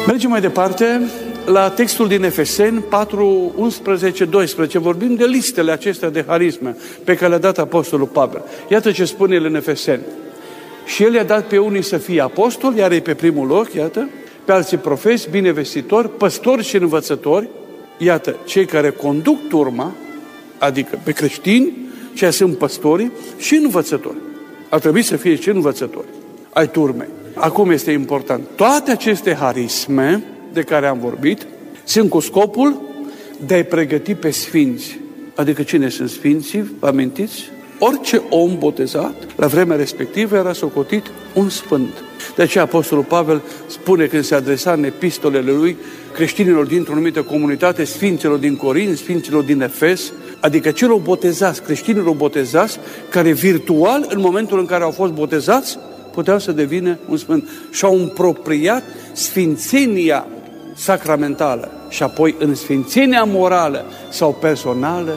Mergem mai departe la textul din Efeseni 4, 11, 12. Vorbim de listele acestea de harisme pe care le-a dat Apostolul Pavel. Iată ce spune el în Efeseni. Și el i-a dat pe unii să fie apostoli, iar ei pe primul loc, iată, pe alții profeți, binevestitori, păstori și învățători, iată, cei care conduc turma, adică pe creștini, cei sunt păstorii și învățători. Ar trebui să fie și învățători ai turmei. Acum este important. Toate aceste harisme de care am vorbit sunt cu scopul de a-i pregăti pe sfinți. Adică cine sunt sfinții? Vă amintiți? Orice om botezat, la vremea respectivă, era socotit un sfânt. De aceea Apostolul Pavel spune când se adresa în epistolele lui creștinilor dintr-o anumită comunitate, sfinților din Corint, sfinților din Efes, adică celor botezați, creștinilor botezați, care virtual, în momentul în care au fost botezați, puteau să devină un sfânt. Și-au împropriat sfințenia sacramentală și apoi în sfințenia morală sau personală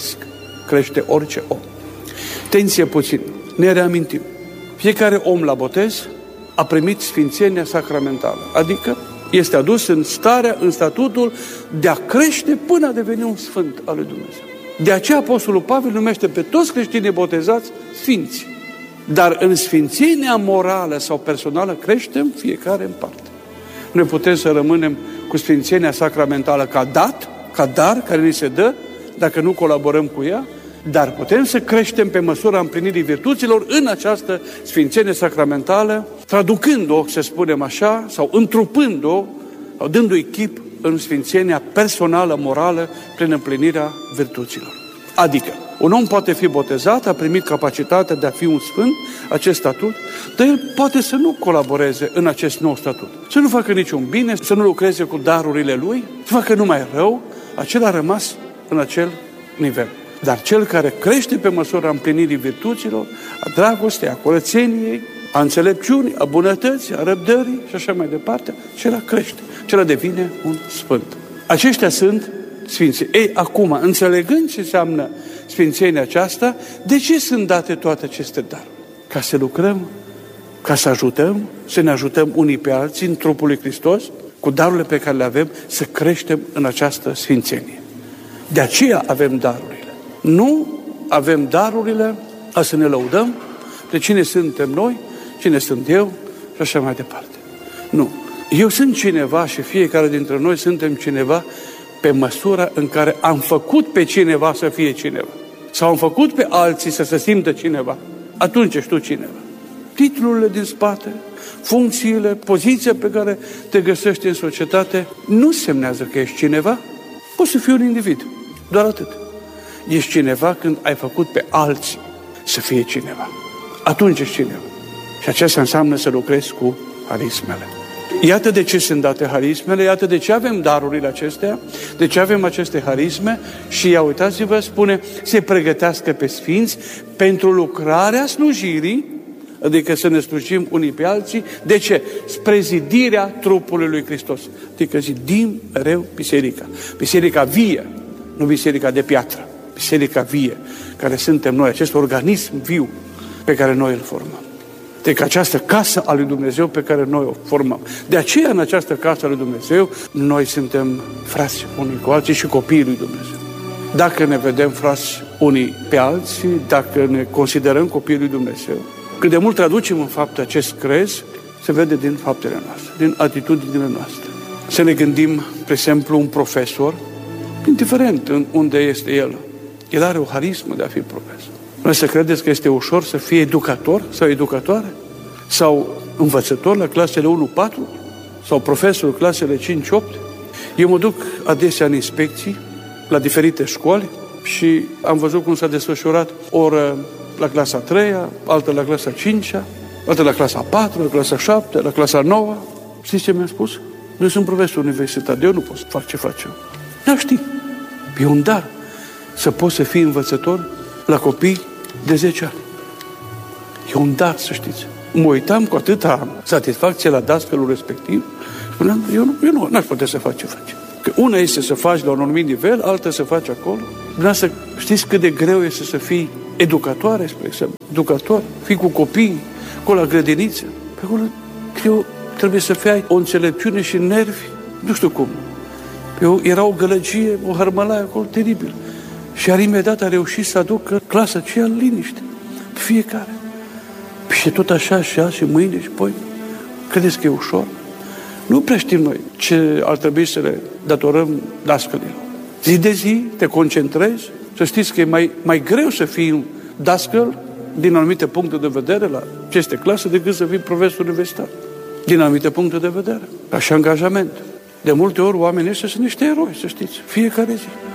crește orice om. Atenție puțin, ne reamintim. Fiecare om la botez a primit sfințenia sacramentală, adică este adus în starea, în statutul de a crește până a deveni un sfânt al lui Dumnezeu. De aceea Apostolul Pavel numește pe toți creștinii botezați sfinți. Dar în sfințenia morală sau personală creștem fiecare în parte. Noi putem să rămânem cu sfințenia sacramentală ca dar care ni se dă, dacă nu colaborăm cu ea, dar putem să creștem pe măsura împlinirii virtuților în această sfințenie sacramentală, traducând-o, să spunem așa, sau întrupând-o, sau dându-i chip în sfințenia personală, morală, prin împlinirea virtuților. Adică, un om poate fi botezat, a primit capacitatea de a fi un sfânt, acest statut, dar el poate să nu colaboreze în acest nou statut. Să nu facă niciun bine, să nu lucreze cu darurile lui, să facă numai rău, acela a rămas în acel nivel. Dar cel care crește pe măsura împlinirii virtuților, a dragostei, a curățeniei, a înțelepciunii, a bunătății, a răbdării și așa mai departe, acela crește, acela devine un sfânt. Aceștia sunt sfinții. Ei, acum, înțelegând ce înseamnă sfințenia aceasta, de ce sunt date toate aceste daruri? Ca să lucrăm, ca să ajutăm, să ne ajutăm unii pe alții în trupul lui Hristos, cu darurile pe care le avem, să creștem în această sfințenie. De aceea avem darurile. Nu avem darurile ca să ne lăudăm de cine suntem noi, cine sunt eu și așa mai departe. Nu. Eu sunt cineva și fiecare dintre noi suntem cineva pe măsura în care am făcut pe cineva să fie cineva. Sau am făcut pe alții să se simtă cineva. Atunci ești tu cineva. Titlurile din spate, funcțiile, poziția pe care te găsești în societate nu semnează că ești cineva. Poți să fii un individ. Doar atât. Ești cineva când ai făcut pe alții să fie cineva. Atunci ești cineva. Și aceasta înseamnă să lucrezi cu harismele. Iată de ce sunt date harismele, iată de ce avem darurile acestea, de ce avem aceste harisme și ia uitați-vă, spune, se pregătească pe sfinți pentru lucrarea slujirii, adică să ne slujim unii pe alții. De ce? Spre zidirea trupului lui Hristos. Adică zidim mereu biserica. Biserica vie, nu biserica de piatră. Biserica vie, care suntem noi, acest organism viu pe care noi îl formăm. Deci această casă a lui Dumnezeu pe care noi o formăm. De aceea în această casă a lui Dumnezeu noi suntem frați unii cu alții și copiii lui Dumnezeu. Dacă ne vedem frați unii pe alții, dacă ne considerăm copiii lui Dumnezeu, cât de mult traducem în fapt acest crez, se vede din faptele noastre, din atitudinile noastre. Să ne gândim, de exemplu, un profesor, indiferent unde este el, el are o harismă de a fi profesor. Noi să credeți că este ușor să fie educator sau educatoare? Sau învățător la clasele 1-4? Sau profesor clasele 5-8? Eu mă duc adesea în inspecții la diferite școli și am văzut cum s-a desfășurat o oră la clasa 3-a, altă la clasa 5-a, altă la clasa 4, la clasa 7, la clasa 9. Știți ce mi-a spus? Eu sunt profesor universitar, eu nu pot să fac ce fac eu. Nu știi. E un dar să poți să fii învățător la copii de 10 ani. E un dar, să știți. Mă uitam cu atâta satisfacție la dascălul respectiv. Spuneam, eu nu n-aș putea să fac ce face. Că una este să faci la un anumit nivel, alta să faci acolo. Dumneavoastră, știți cât de greu este să fii educatoare, spre exemplu. Educator, fii cu copii, acolo la grădiniță. Pe acolo, eu trebuie să fie o înțelepciune și nervi, nu știu cum. Era o gălăgie, o hărmălaie acolo teribil. Și imediat a reușit să aducă clasa aceea în liniște. Fiecare. Și tot așa și azi și mâine și poi. Credeți că e ușor? Nu prea știm noi ce ar trebui să le datorăm dascălilor. Zi de zi te concentrezi, să știți că e mai greu să fii un dascăl din anumite puncte de vedere la aceste clase decât să fii profesor universitar. Din anumite puncte de vedere. Ca și angajament. De multe ori oamenii ăștia sunt niște eroi, să știți, fiecare zi.